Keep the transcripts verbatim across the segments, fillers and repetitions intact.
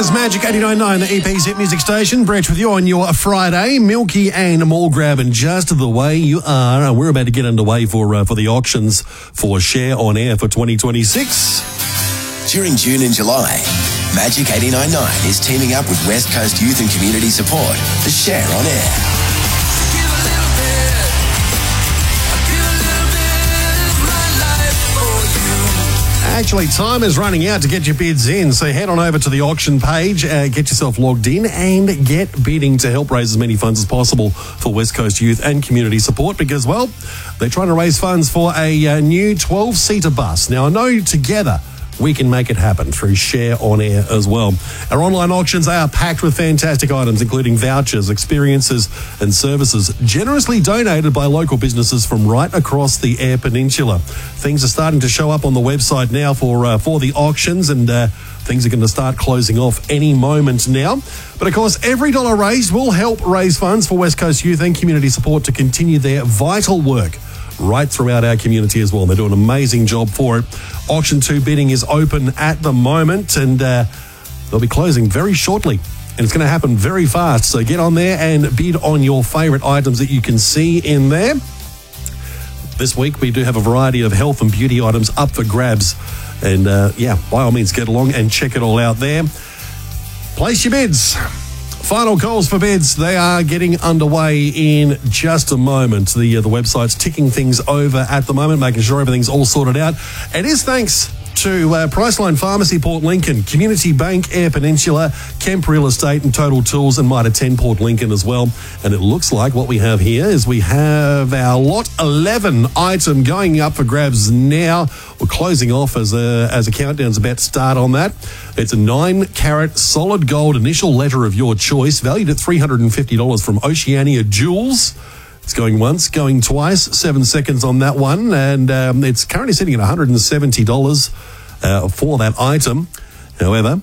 is Magic eighty-nine point nine, the E P's hit music station. Brett with you on your Friday. Milky and Mall grabbing just the way you are. We're about to get underway for uh, for the auctions for Share on Air for twenty twenty-six. During June and July, Magic eighty-nine point nine is teaming up with West Coast Youth and Community Support for Share on Air. Actually, time is running out to get your bids in, so head on over to the auction page, uh, get yourself logged in and get bidding to help raise as many funds as possible for West Coast Youth and Community Support because, well, they're trying to raise funds for a uh, new twelve-seater bus. Now, I know together we can make it happen through Share on Air as well. Our online auctions are packed with fantastic items, including vouchers, experiences and services generously donated by local businesses from right across the Eyre Peninsula. Things are starting to show up on the website now for uh, for the auctions, and uh, things are going to start closing off any moment now. But of course, every dollar raised will help raise funds for West Coast Youth and Community Support to continue their vital work right throughout our community as well. They do an amazing job for it. Auction two bidding is open at the moment, and uh, they'll be closing very shortly. And it's going to happen very fast. So get on there and bid on your favourite items that you can see in there. This week we do have a variety of health and beauty items up for grabs. And uh, yeah, by all means, get along and check it all out there. Place your bids. Final calls for bids, they are getting underway in just a moment. The uh, the website's ticking things over at the moment, making sure everything's all sorted out. It is thanks to uh, Priceline Pharmacy, Port Lincoln, Community Bank, Eyre Peninsula, Kemp Real Estate and Total Tools, and Mitre ten Port Lincoln as well. And it looks like what we have here is we have our Lot eleven item going up for grabs now. We're closing off as a, as a countdown's about to start on that. It's a nine carat solid gold initial letter of your choice, valued at three hundred fifty dollars from Oceania Jewels. It's going once, going twice, seven seconds on that one, and um, it's currently sitting at one hundred seventy dollars uh, for that item. However,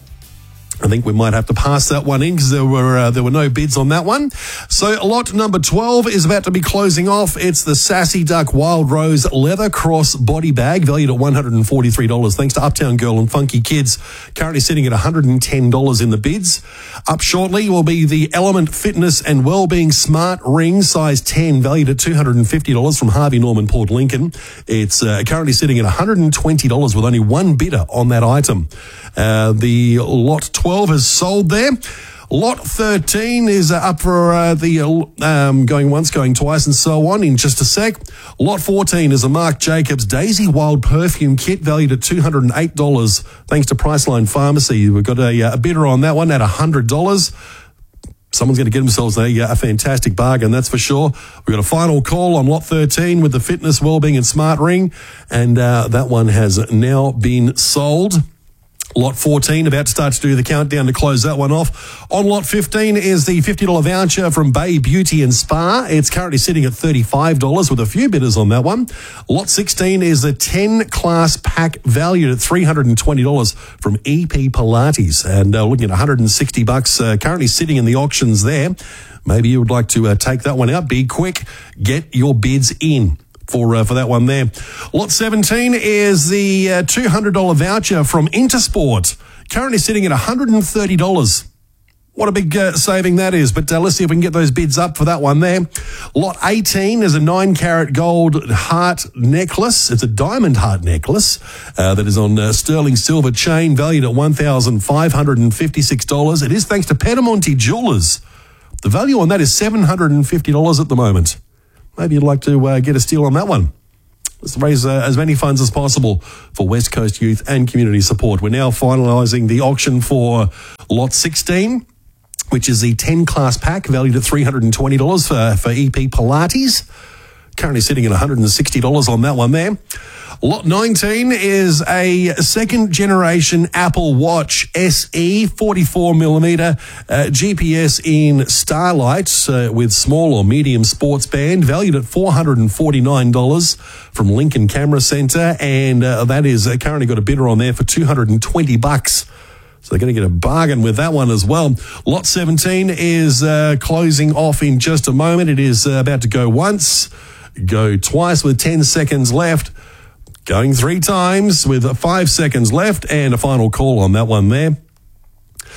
I think we might have to pass that one in because there were uh, there were no bids on that one. So lot number twelve is about to be closing off. It's the Sassy Duck Wild Rose Leather Cross Body Bag, valued at one hundred forty-three dollars, thanks to Uptown Girl and Funky Kids, currently sitting at one hundred ten dollars in the bids. Up shortly will be the Element Fitness and Wellbeing Smart Ring, size ten, valued at two hundred fifty dollars from Harvey Norman Port Lincoln. It's uh, currently sitting at one hundred twenty dollars with only one bidder on that item. Uh, the lot twelve has sold there. Lot thirteen is uh, up for uh, the uh, um, going once, going twice, and so on in just a sec. Lot fourteen is a Marc Jacobs Daisy Wild Perfume Kit, valued at two hundred eight dollars, thanks to Priceline Pharmacy. We've got a, a bidder on that one at one hundred dollars. Someone's going to get themselves a, a fantastic bargain, that's for sure. We've got a final call on Lot thirteen with the Fitness, Wellbeing and Smart Ring, and uh, that one has now been sold. Lot fourteen, about to start to do the countdown to close that one off. On Lot fifteen is the fifty dollars voucher from Bay Beauty and Spa. It's currently sitting at thirty-five dollars with a few bidders on that one. Lot sixteen is the ten class pack valued at three hundred twenty dollars from E P Pilates. And uh, looking at one hundred sixty bucks uh, currently sitting in the auctions there. Maybe you would like to uh, take that one out. Be quick. Get your bids in for uh, for that one there. Lot seventeen is the uh, two hundred dollars voucher from Intersport, currently sitting at one hundred thirty dollars. What a big uh, saving that is, but uh, let's see if we can get those bids up for that one there. Lot eighteen is a nine carat gold heart necklace. It's a diamond heart necklace uh, that is on uh, sterling silver chain, valued at one thousand five hundred fifty-six dollars. It is thanks to Petamonte Jewelers. The value on that is seven hundred fifty dollars at the moment. Maybe you'd like to uh, get a steal on that one. Let's raise uh, as many funds as possible for West Coast Youth and Community Support. We're now finalising the auction for Lot sixteen, which is the ten class pack, valued at three hundred twenty dollars for, for E P Pilates. Currently sitting at one hundred sixty dollars on that one there. Lot nineteen is a second generation Apple Watch S E forty-four millimeter uh, G P S in Starlight uh, with small or medium sports band, valued at four hundred forty-nine dollars from Lincoln Camera Center, and uh, that is uh, currently got a bidder on there for two hundred twenty bucks. So they're going to get a bargain with that one as well. Lot seventeen is uh, closing off in just a moment. It is uh, about to go once, go twice with ten seconds left. Going three times with five seconds left, and a final call on that one there.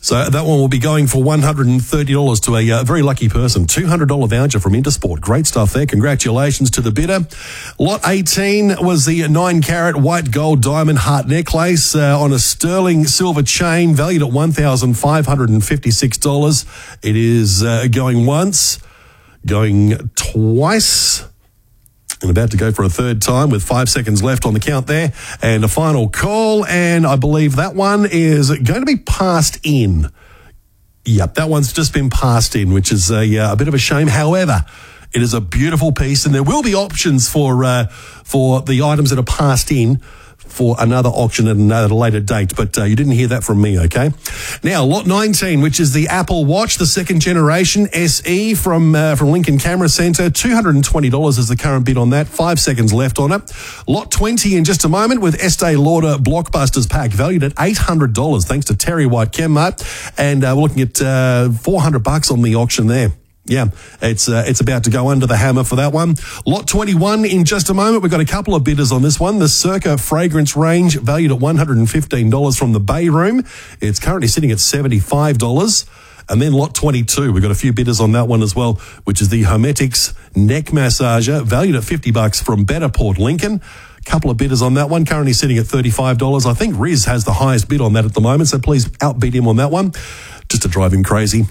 So that one will be going for one hundred thirty dollars to a uh, very lucky person. two hundred dollars voucher from Intersport. Great stuff there. Congratulations to the bidder. Lot eighteen was the nine carat white gold diamond heart necklace uh, on a sterling silver chain valued at one thousand five hundred fifty-six dollars. It is uh, going once, going twice, and about to go for a third time with five seconds left on the count there. And a final call, and I believe that one is going to be passed in. Yep, that one's just been passed in, which is a, uh, a bit of a shame. However, it is a beautiful piece, and there will be options for uh, for the items that are passed in for another auction at another later date, but uh, you didn't hear that from me, okay? Now, lot nineteen, which is the Apple Watch, the second generation S E from uh, from Lincoln Camera Centre. two hundred twenty dollars is the current bid on that. Five seconds left on it. Lot twenty in just a moment with Estee Lauder Blockbusters pack, valued at eight hundred dollars, thanks to Terry White Chemmart. And uh, we're looking at uh, four hundred bucks on the auction there. Yeah, it's uh, it's about to go under the hammer for that one. Lot twenty-one in just a moment. We've got a couple of bidders on this one. The Circa fragrance range, valued at one hundred fifteen dollars from the Bay Room. It's currently sitting at seventy-five dollars. And then lot twenty-two, we've got a few bidders on that one as well, which is the Hermetics neck massager, valued at fifty bucks from Better Port Lincoln. Couple of bidders on that one, currently sitting at thirty-five dollars. I think Riz has the highest bid on that at the moment, so please outbid him on that one, just to drive him crazy.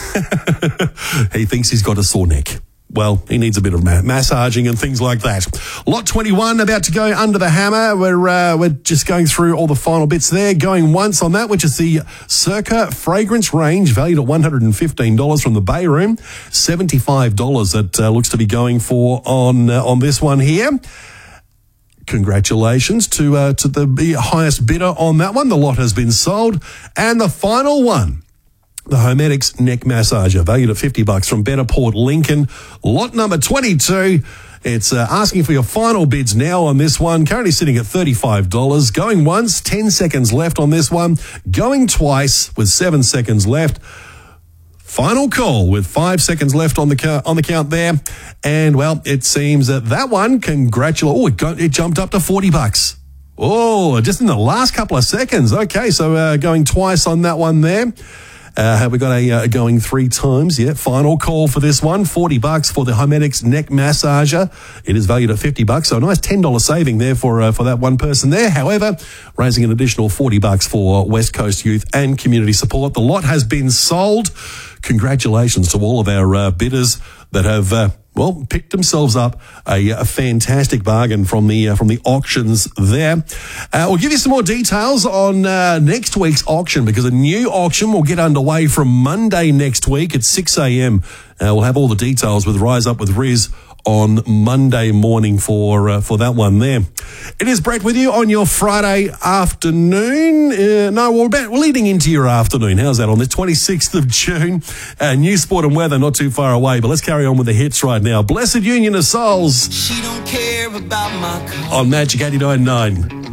He thinks he's got a sore neck. Well, he needs a bit of ma- massaging and things like that. Lot twenty-one, about to go under the hammer. We're uh, we're just going through all the final bits there. Going once on that, which is the Circa fragrance range, valued at one hundred fifteen dollars from the Bay Room. seventy-five dollars that uh, looks to be going for on uh, on this one here. Congratulations to uh, to the highest bidder on that one. The lot has been sold. And the final one, the Hermetics neck massager, valued at fifty bucks from Better Port Lincoln. Lot number twenty-two. It's uh, asking for your final bids now on this one. Currently sitting at thirty-five dollars. Going once, ten seconds left on this one. Going twice with seven seconds left. Final call with five seconds left on the ca- on the count there. And, well, it seems that that one, congratulations. Oh, it, got, it jumped up to forty bucks. Oh, just in the last couple of seconds. Okay, so uh, going twice on that one there. Uh, have we got a uh, going three times? Yeah, final call for this one. forty bucks for the Hermetics neck massager. It is valued at fifty bucks, so a nice ten dollars saving there for uh, for that one person there. However, raising an additional forty bucks for West Coast Youth and Community Support. The lot has been sold. Congratulations to all of our uh, bidders that have uh, well, picked themselves up a, a fantastic bargain from the uh, from the auctions there. Uh, we'll give you some more details on uh, next week's auction, because a new auction will get underway from Monday next week at six a.m. Uh, we'll have all the details with Rise Up with Riz on Monday morning for uh, for that one there. It is Brett with you on your Friday afternoon. Uh, no, we're, about, we're leading into your afternoon. How's that on the twenty-sixth of June? Uh, new sport and weather not too far away, but let's carry on with the hits right now. Blessed Union of Souls. She don't care about my car. On Magic eighty-nine point nine.